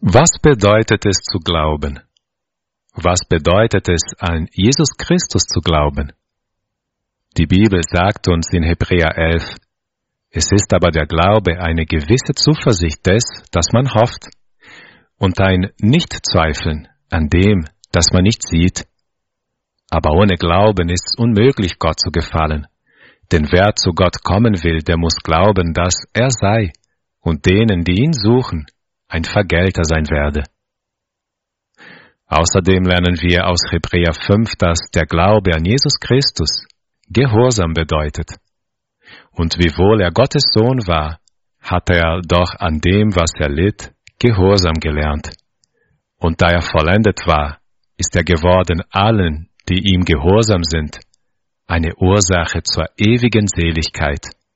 Was bedeutet es zu glauben? Was bedeutet es, an Jesus Christus zu glauben? Die Bibel sagt uns in Hebräer 11, es ist aber der Glaube eine gewisse Zuversicht des, das man hofft, und ein Nichtzweifeln an dem, das man nicht sieht. Aber ohne Glauben ist es unmöglich, Gott zu gefallen. Denn wer zu Gott kommen will, der muss glauben, dass er sei und denen, die ihn suchen, ein Vergelter sein werde. Außerdem lernen wir aus Hebräer 5, dass der Glaube an Jesus Christus Gehorsam bedeutet. Und wiewohl er Gottes Sohn war, hat er doch an dem, was er litt, Gehorsam gelernt. Und da er vollendet war, ist er geworden allen, die ihm gehorsam sind, eine Ursache zur ewigen Seligkeit.